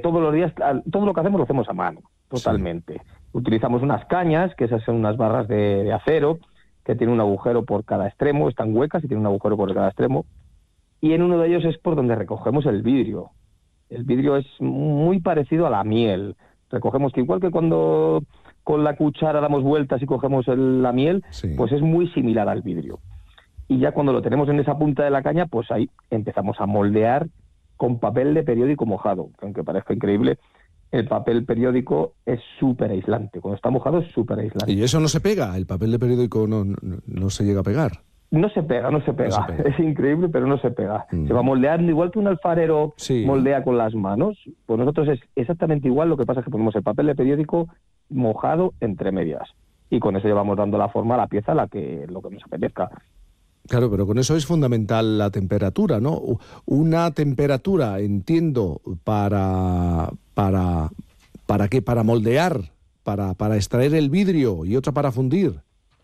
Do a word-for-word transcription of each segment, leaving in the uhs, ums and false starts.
todos los días, todo lo que hacemos lo hacemos a mano, totalmente. Sí. Utilizamos unas cañas, que esas son unas barras de, de acero, que tienen un agujero por cada extremo, están huecas y tienen un agujero por cada extremo, y en uno de ellos es por donde recogemos el vidrio. El vidrio es muy parecido a la miel. Recogemos que igual que cuando con la cuchara damos vueltas y cogemos el, la miel, sí. pues es muy similar al vidrio. Y ya cuando lo tenemos en esa punta de la caña, pues ahí empezamos a moldear con papel de periódico mojado, que aunque parezca increíble, el papel periódico es súper aislante. Cuando está mojado es súper aislante. ¿Y eso no se pega? ¿El papel de periódico no, no, no se llega a pegar? No se pega, no se pega. No se pega. Es increíble, pero no se pega. Mm. Se va moldeando igual que un alfarero sí. moldea con las manos. Pues nosotros es exactamente igual, lo que pasa es que ponemos el papel de periódico mojado entre medias. Y con eso llevamos dando la forma a la pieza, la que, lo que nos apetezca. Claro, pero con eso es fundamental la temperatura, ¿no? Una temperatura, entiendo, para para ¿para qué? Para moldear, para, para extraer el vidrio y otra para fundir.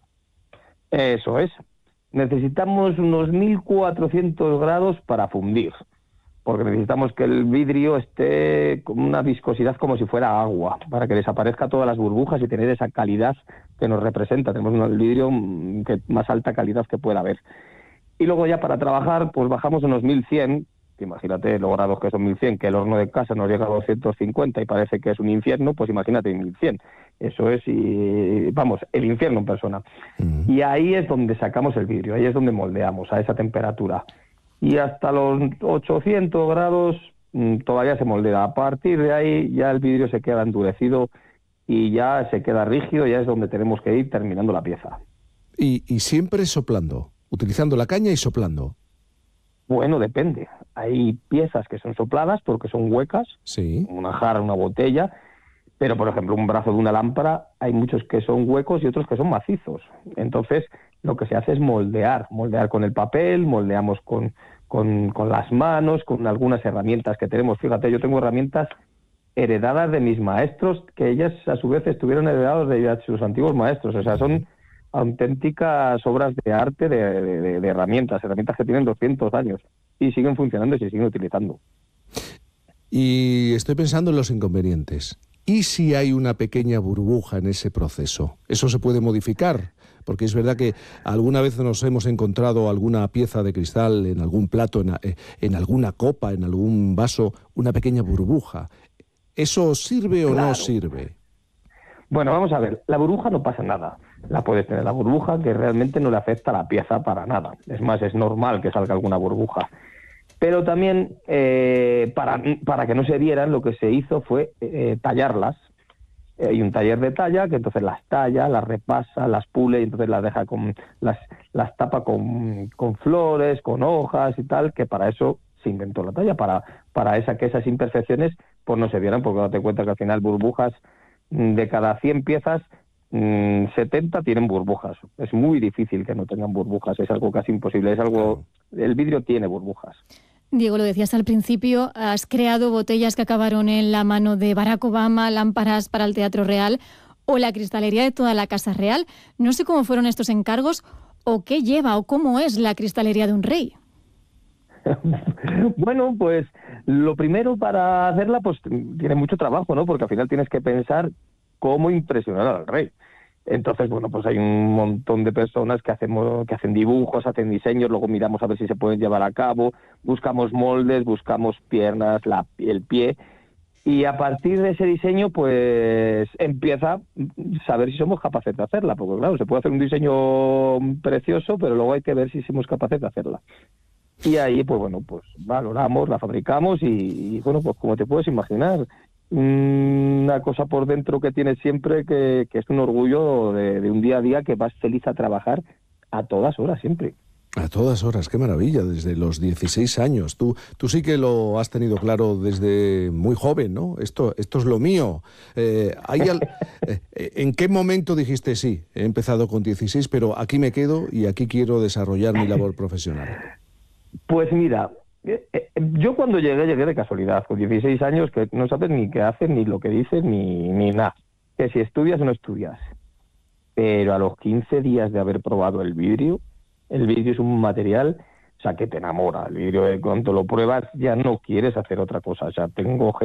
Eso es. Necesitamos unos mil cuatrocientos grados para fundir, porque necesitamos que el vidrio esté con una viscosidad como si fuera agua, para que desaparezca todas las burbujas y tener esa calidad que nos representa. Tenemos un vidrio que más alta calidad que pueda haber. Y luego ya para trabajar, pues bajamos unos mil cien, que imagínate los grados que son mil cien, que el horno de casa nos llega a doscientos cincuenta y parece que es un infierno, pues imagínate mil cien. Eso es, y, vamos, el infierno en persona. Uh-huh. Y ahí es donde sacamos el vidrio, ahí es donde moldeamos a esa temperatura. Y hasta los ochocientos grados mmm, todavía se moldea. A partir de ahí ya el vidrio se queda endurecido y ya se queda rígido, ya es donde tenemos que ir terminando la pieza. Y, y siempre soplando, utilizando la caña y soplando. Bueno, depende. Hay piezas que son sopladas porque son huecas, sí. una jarra, una botella, pero por ejemplo un brazo de una lámpara, hay muchos que son huecos y otros que son macizos. Entonces lo que se hace es moldear, moldear con el papel, moldeamos con, con, con las manos, con algunas herramientas que tenemos. Fíjate, yo tengo herramientas heredadas de mis maestros, que ellas a su vez estuvieron heredadas de sus antiguos maestros, o sea, son auténticas obras de arte de, de, de herramientas, herramientas que tienen doscientos años y siguen funcionando y se siguen utilizando. Y estoy pensando en los inconvenientes. ¿Y si hay una pequeña burbuja en ese proceso? ¿Eso se puede modificar? Porque es verdad que alguna vez nos hemos encontrado alguna pieza de cristal en algún plato, en, en alguna copa, en algún vaso, una pequeña burbuja. ¿Eso sirve o claro. no sirve? Bueno, vamos a ver, la burbuja no pasa nada. La puedes tener la burbuja, que realmente no le afecta a la pieza para nada. Es más, es normal que salga alguna burbuja. Pero también, eh, para, para que no se vieran, lo que se hizo fue eh, tallarlas. Hay un taller de talla que entonces las talla, las repasa, las pule y entonces las deja con las, las tapa con, con flores, con hojas y tal, que para eso se inventó la talla, para, para esa, que esas imperfecciones pues no se vieran, porque date cuenta que al final burbujas, de cada cien piezas, mmm, setenta tienen burbujas. Es muy difícil que no tengan burbujas, es algo casi imposible, es algo, el vidrio tiene burbujas. Diego, lo decías al principio, has creado botellas que acabaron en la mano de Barack Obama, lámparas para el Teatro Real o la cristalería de toda la Casa Real. No sé cómo fueron estos encargos o qué lleva o cómo es la cristalería de un rey. Bueno, pues lo primero para hacerla pues tiene mucho trabajo, ¿no? Porque al final tienes que pensar cómo impresionar al rey. Entonces, bueno, pues hay un montón de personas que hacemos, que hacen dibujos, hacen diseños, luego miramos a ver si se pueden llevar a cabo, buscamos moldes, buscamos piernas, la, el pie, y a partir de ese diseño, pues empieza a saber si somos capaces de hacerla, porque claro, se puede hacer un diseño precioso, pero luego hay que ver si somos capaces de hacerla. Y ahí, pues bueno, pues valoramos, la fabricamos y, y bueno, pues como te puedes imaginar, una cosa por dentro que tienes siempre que, que es un orgullo de, de un día a día que vas feliz a trabajar a todas horas siempre. A todas horas, qué maravilla, desde los dieciséis años. Tú, tú sí que lo has tenido claro desde muy joven, ¿no? Esto, esto es lo mío. Eh, ¿hay al... eh, ¿En qué momento dijiste sí? He empezado con dieciséis, pero aquí me quedo y aquí quiero desarrollar mi labor profesional? Pues mira, yo cuando llegué, llegué de casualidad, con dieciséis años, que no sabes ni qué haces, ni lo que dices, ni, ni nada. Que si estudias o no estudias. Pero a los quince días de haber probado el vidrio, el vidrio es un material, o sea, que te enamora. El vidrio, cuando lo pruebas, ya no quieres hacer otra cosa. O sea, tengo